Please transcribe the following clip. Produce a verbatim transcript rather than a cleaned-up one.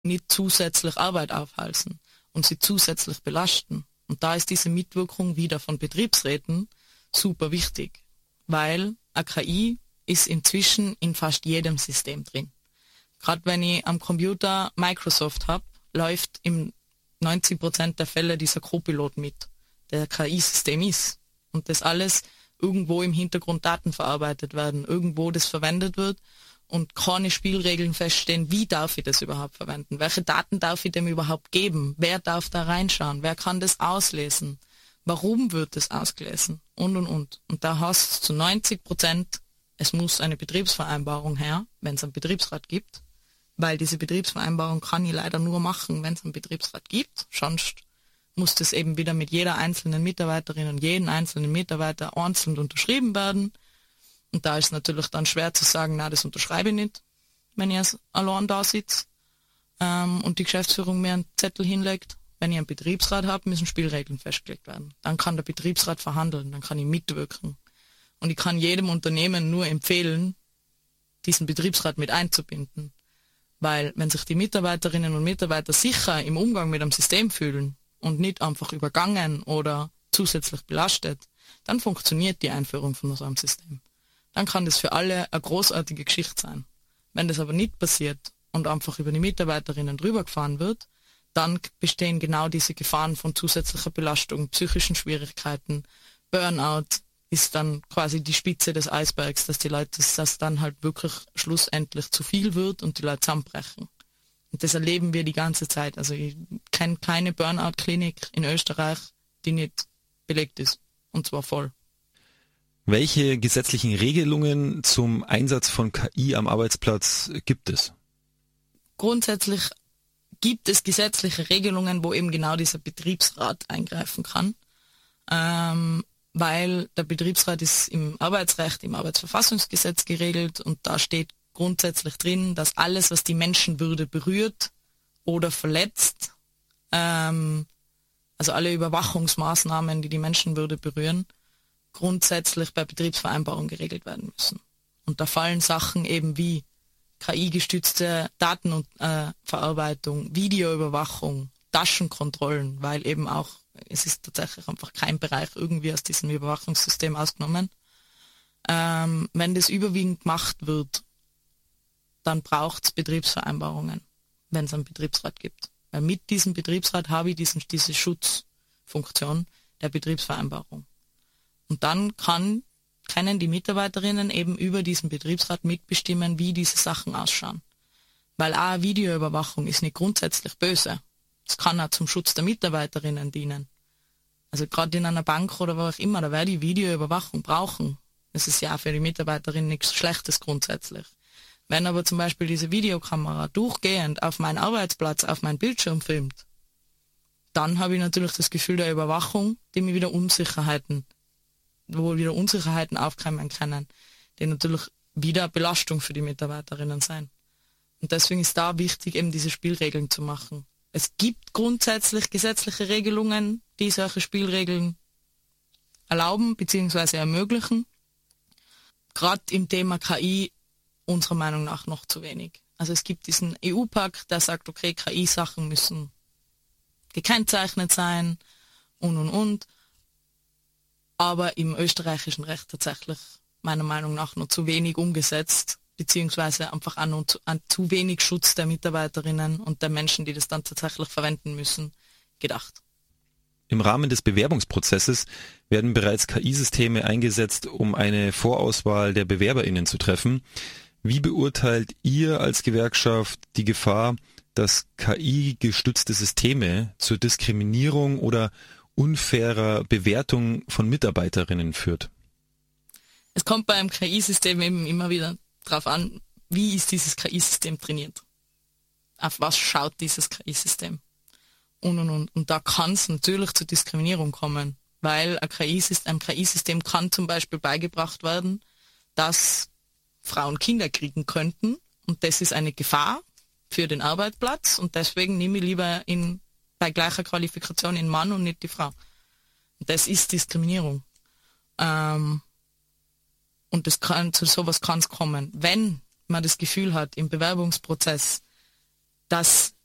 nicht zusätzlich Arbeit aufhalsen und sie zusätzlich belasten. Und da ist diese Mitwirkung wieder von Betriebsräten super wichtig, weil eine K I ist inzwischen in fast jedem System drin. Gerade wenn ich am Computer Microsoft habe, läuft im neunzig Prozent der Fälle dieser Co-Pilot mit, der K I-System ist. Und das alles irgendwo im Hintergrund Daten verarbeitet werden, irgendwo das verwendet wird und keine Spielregeln feststehen, wie darf ich das überhaupt verwenden, welche Daten darf ich dem überhaupt geben, wer darf da reinschauen, wer kann das auslesen, warum wird das ausgelesen und und und. Und da hast du zu neunzig Prozent, es muss eine Betriebsvereinbarung her, wenn es einen Betriebsrat gibt, weil diese Betriebsvereinbarung kann ich leider nur machen, wenn es einen Betriebsrat gibt, sonst muss das eben wieder mit jeder einzelnen Mitarbeiterin und jedem einzelnen Mitarbeiter einzeln unterschrieben werden. Und da ist es natürlich dann schwer zu sagen, na, das unterschreibe ich nicht, wenn ich als allein da sitze ähm, und die Geschäftsführung mir einen Zettel hinlegt. Wenn ich einen Betriebsrat habe, müssen Spielregeln festgelegt werden. Dann kann der Betriebsrat verhandeln, dann kann ich mitwirken. Und ich kann jedem Unternehmen nur empfehlen, diesen Betriebsrat mit einzubinden. Weil wenn sich die Mitarbeiterinnen und Mitarbeiter sicher im Umgang mit einem System fühlen und nicht einfach übergangen oder zusätzlich belastet, dann funktioniert die Einführung von so einem System. Dann kann das für alle eine großartige Geschichte sein. Wenn das aber nicht passiert und einfach über die Mitarbeiterinnen drüber gefahren wird, dann bestehen genau diese Gefahren von zusätzlicher Belastung, psychischen Schwierigkeiten. Burnout ist dann quasi die Spitze des Eisbergs, dass die Leute, dass das dann halt wirklich schlussendlich zu viel wird und die Leute zusammenbrechen. Und das erleben wir die ganze Zeit. Also ich kenne keine Burnout-Klinik in Österreich, die nicht belegt ist. Und zwar voll. Welche gesetzlichen Regelungen zum Einsatz von K I am Arbeitsplatz gibt es? Grundsätzlich gibt es gesetzliche Regelungen, wo eben genau dieser Betriebsrat eingreifen kann. Ähm, weil der Betriebsrat ist im Arbeitsrecht, im Arbeitsverfassungsgesetz geregelt und da steht grundsätzlich drin, dass alles, was die Menschenwürde berührt oder verletzt, ähm, also alle Überwachungsmaßnahmen, die die Menschenwürde berühren, grundsätzlich bei Betriebsvereinbarung geregelt werden müssen. Und da fallen Sachen eben wie K I-gestützte Datenverarbeitung, äh, Videoüberwachung, Taschenkontrollen, weil eben auch, es ist tatsächlich einfach kein Bereich irgendwie aus diesem Überwachungssystem ausgenommen. Ähm, wenn das überwiegend gemacht wird, dann braucht es Betriebsvereinbarungen, wenn es einen Betriebsrat gibt. Weil mit diesem Betriebsrat habe ich diesen, diese Schutzfunktion der Betriebsvereinbarung. Und dann kann, können die Mitarbeiterinnen eben über diesen Betriebsrat mitbestimmen, wie diese Sachen ausschauen. Weil auch Videoüberwachung ist nicht grundsätzlich böse. Es kann auch zum Schutz der Mitarbeiterinnen dienen. Also gerade in einer Bank oder wo auch immer, da werde ich Videoüberwachung brauchen. Das ist ja auch für die Mitarbeiterin nichts Schlechtes grundsätzlich. Wenn aber zum Beispiel diese Videokamera durchgehend auf meinen Arbeitsplatz, auf meinen Bildschirm filmt, dann habe ich natürlich das Gefühl der Überwachung, die mir wieder Unsicherheiten, wo wieder Unsicherheiten aufkommen können, die natürlich wieder Belastung für die Mitarbeiterinnen sein. Und deswegen ist da wichtig, eben diese Spielregeln zu machen. Es gibt grundsätzlich gesetzliche Regelungen, die solche Spielregeln erlauben bzw. ermöglichen. Gerade im Thema K I unserer Meinung nach noch zu wenig. Also es gibt diesen E U-Pakt, der sagt, okay, K I-Sachen müssen gekennzeichnet sein und und und. Aber im österreichischen Recht tatsächlich meiner Meinung nach noch zu wenig umgesetzt, beziehungsweise einfach an, und, an zu wenig Schutz der Mitarbeiterinnen und der Menschen, die das dann tatsächlich verwenden müssen, gedacht. Im Rahmen des Bewerbungsprozesses werden bereits K I-Systeme eingesetzt, um eine Vorauswahl der BewerberInnen zu treffen. Wie beurteilt ihr als Gewerkschaft die Gefahr, dass K I-gestützte Systeme zur Diskriminierung oder unfairer Bewertung von Mitarbeiterinnen führt? Es kommt beim K I-System eben immer wieder drauf an, wie ist dieses K I-System trainiert? Auf was schaut dieses K I-System? Und, und, und. Und da kann es natürlich zur Diskriminierung kommen, weil ein K I-System, ein K I-System kann zum Beispiel beigebracht werden, dass Frauen Kinder kriegen könnten und das ist eine Gefahr für den Arbeitsplatz und deswegen nehme ich lieber in, bei gleicher Qualifikation den Mann und nicht die Frau. Und das ist Diskriminierung. Ähm, und das kann, zu sowas kann es kommen. Wenn man das Gefühl hat im Bewerbungsprozess, dass